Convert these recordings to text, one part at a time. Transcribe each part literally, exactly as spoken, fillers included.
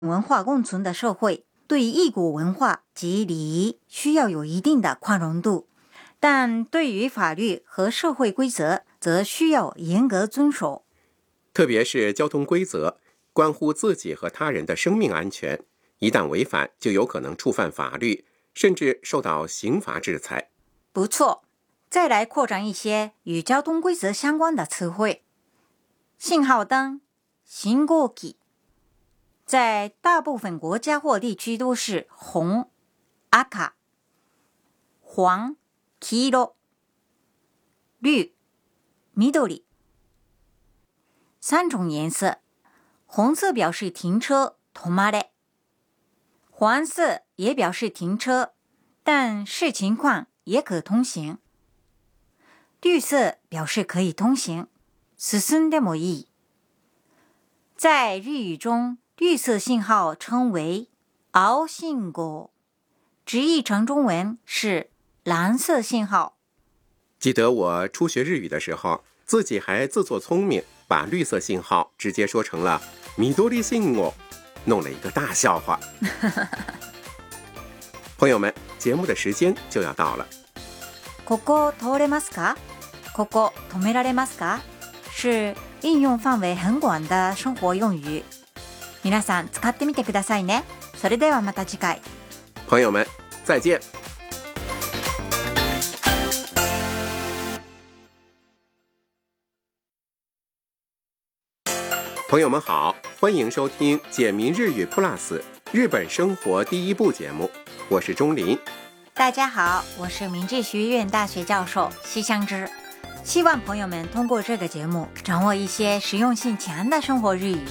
文化共存的社会，对异国文化及礼仪需要有一定的宽容度，但对于法律和社会规则则需要严格遵守。 特别是交通规则，关乎自己和他人的生命安全，一旦违反就有可能触犯法律，甚至受到刑罚制裁。 不错，再来扩展一些与交通规则相关的词汇。信号灯、信号機，在大部分国家或地区都是红、赤、黄、黄色、绿、緑三种颜色。红色表示停车，止まれ。黄色也表示停车，但视情况也可通行。绿色表示可以通行，進んでもいい。在日语中，绿色信号称为青信号，直译成中文是蓝色信号。 记得我初学日语的时候，自己还自作聪明，把绿色信号直接说成了緑信号，弄了一个大笑话。朋友们，节目的时间就要到了。 ここ通れますか？ここ止められますか？是应用范围很广的生活用语。皆さん使ってみてくださいね。それではまた次回。 朋友们，再见。朋友们好，欢迎收听简明日语 Plus 日本生活第一部节目，我是钟林。 大家好，我是明治学院大学教授西香织。希望朋友们通过这个节目掌握一些实用性强的生活日语。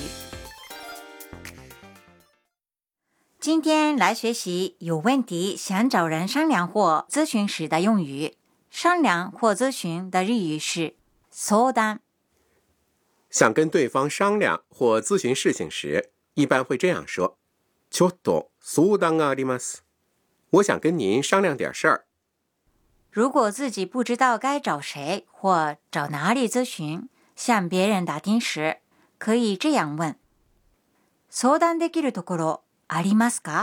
今天来学习有问题想找人商量或咨询时的用语。商量或咨询的日语是相談。 想跟对方商量或咨询事情时，一般会这样说：ちょっと相談があります。我想跟您商量点事儿。 如果自己不知道该找谁或找哪里咨询，向别人打听时，可以这样问：相談できるところありますか？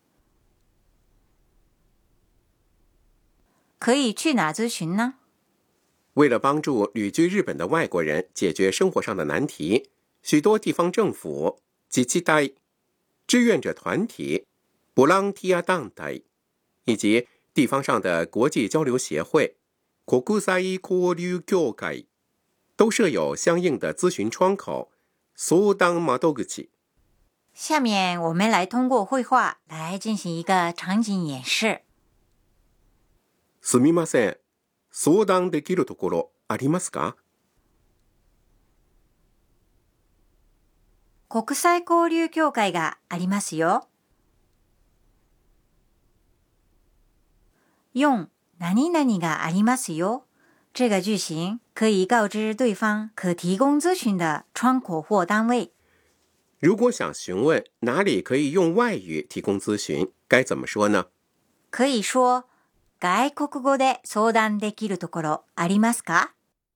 可以去哪咨询呢？ 为了帮助旅居日本的外国人解决生活上的难题，许多地方政府、自治体、志愿者团体、ボランティア団体以及地方上的国际交流协会、国際交流協会都设有相应的咨询窗口、相談窓口。 下面我们来通过绘画来进行一个场景演示。 すみません。相談できるところありますか？ 国際交流協会がありますよ。用何々がありますよ这个句型可以告知对方可提供咨询的窗口或单位。 如果想询问哪里可以用外语提供咨询，该怎么说呢？ 可以说外国語で相談できるところありますか？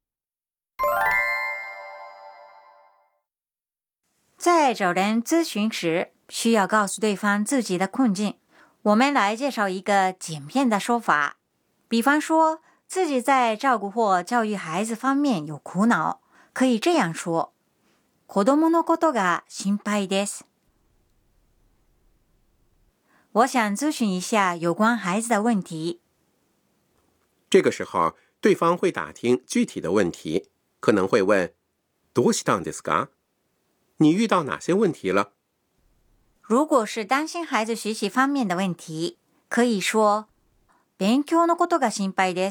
在找人咨询时，需要告诉对方自己的困境。我们来介绍一个简便的说法，比方说自己在照顾或教育孩子方面有苦恼，可以这样说：子供のことが心配です。我想咨询一下有关孩子的问题。 这个时候，对方会打听具体的问题，可能会问：どうしたんですか？你遇到哪些问题了？ 如果是担心孩子学习方面的问题，可以说勉強のことが心配です。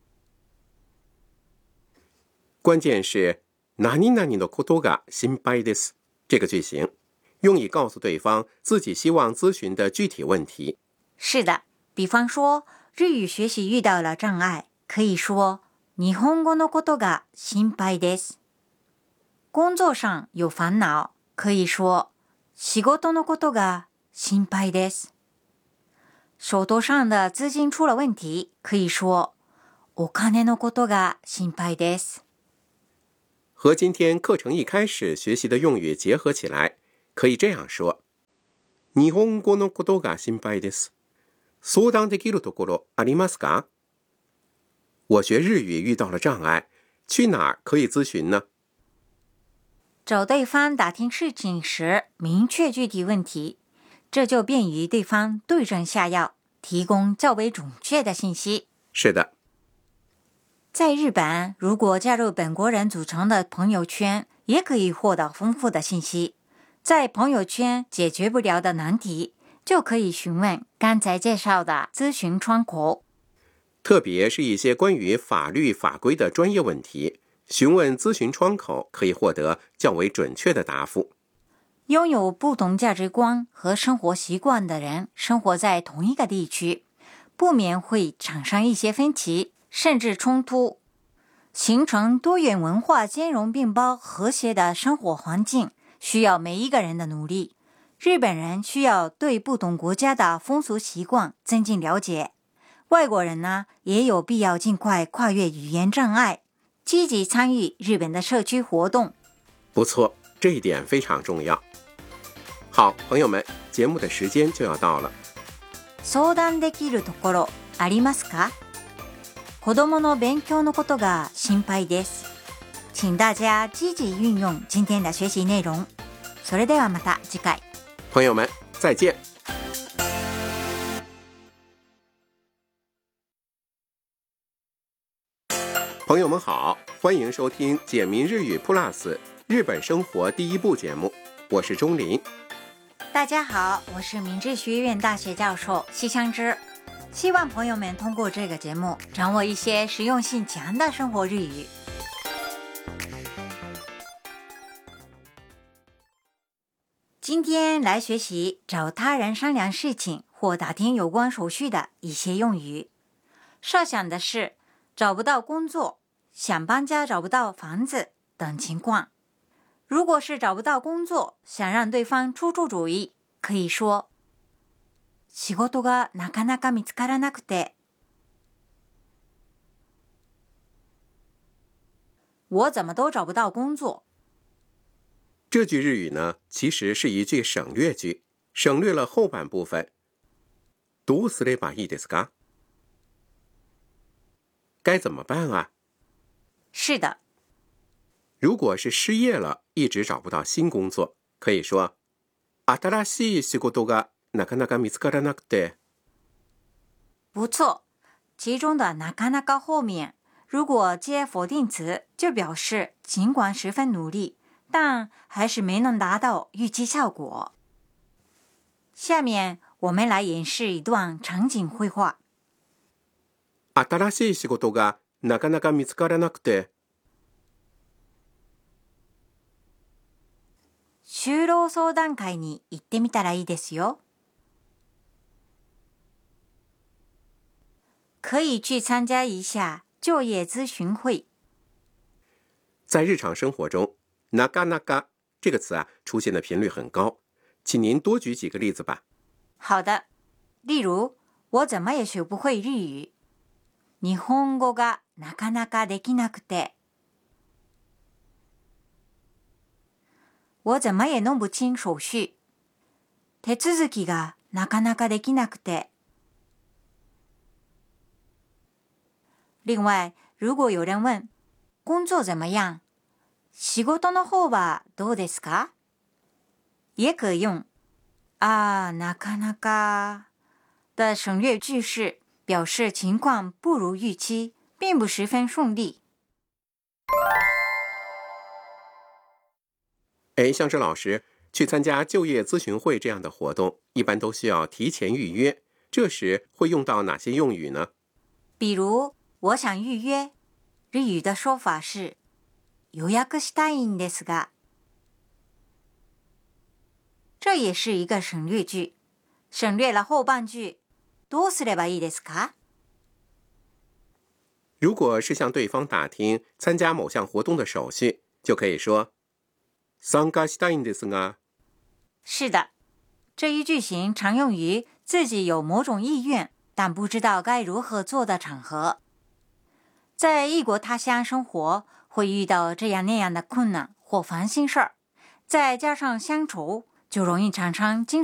关键是何々のことが心配です这个句型，用以告诉对方自己希望咨询的具体问题。 是的，比方说日语学习遇到了障碍，可以说日本語のことが心配です。工作上有烦恼，可以说仕事のことが心配です。手头上的资金出了问题，可以说お金のことが心配です。 和今天课程一开始学习的用语结合起来，可以这样说： 日本語のことが心配です。相談できるところありますか？我学日语遇到了障碍，去哪儿可以咨询呢？ 找对方打听事情时，明确具体问题，这就便于对方对症下药，提供较为准确的信息。 是的。 在日本，如果加入本国人组成的朋友圈，也可以获得丰富的信息。在朋友圈解决不了的难题，就可以询问刚才介绍的咨询窗口。 特别是一些关于法律法规的专业问题，询问咨询窗口可以获得较为准确的答复。 拥有不同价值观和生活习惯的人生活在同一个地区，不免会产生一些分歧，甚至冲突。形成多元文化兼容并包和谐的生活环境，需要每一个人的努力。日本人需要对不同国家的风俗习惯增进了解，外国人呢，也有必要尽快跨越语言障碍，积极参与日本的社区活动。 不错，这一点非常重要。好，朋友们，节目的时间就要到了。 相談できるところありますか？子供の勉強のことが心配です。请大家积极运用今天的学习内容。それではまた次回。 朋友们，再见。朋友们好，欢迎收听简明日语 Plus 日本生活第一部节目，我是钟林。 大家好，我是明治学院大学教授西香织。希望朋友们通过这个节目掌握一些实用性强的生活日语。今天来学习找他人商量事情或打听有关手续的一些用语。设想的是找不到工作、想搬家找不到房子等情况。如果是找不到工作，想让对方出出主意，可以说仕事がなかなか見つからなくて。我怎么都找不到工作。 这句日语呢，其实是一句省略句，省略了后半部分。どうすればいいですか？该怎么办啊？ 是的。 如果是失业了，一直找不到新工作，可以说新しい仕事がなかなか見つからなくて。 不错，其中的なかなか后面如果接否定词，就表示尽管十分努力，但还是没能达到预期效果。下面我们来演示一段场景绘画。 新しい仕事がなかなか見つからなくて。 就労相談会に行ってみたらいいですよ。可以去参加一下就业咨询会。 在日常生活中，なかなか这个词啊出现的频率很高，请您多举几个例子吧。 好的，例如我怎么也学不会日语。日本語がなかなかできなくて。我怎么也弄不清手续。手続きがなかなかできなくて。另外，如果有人问工作怎么样，仕事の方はどうですか？也可用あなかなか的省略句式，表示情况不如预期，并不十分顺利。 哎，香织老师，去参加就业咨询会这样的活动，一般都需要提前预约，这时会用到哪些用语呢？ 比如我想预约，日语的说法是予約したいんですが。这也是一个省略句，省略了后半句どうすればいいですか？ 如果是向对方打听参加某项活动的手续，就可以说参加したいんですが。 是的，这一句型常用于自己有某种意愿，但不知道该如何做的场合。在异国他乡生活，会遇到这样那样的困难或烦心事儿，再加上乡愁，就容易产生精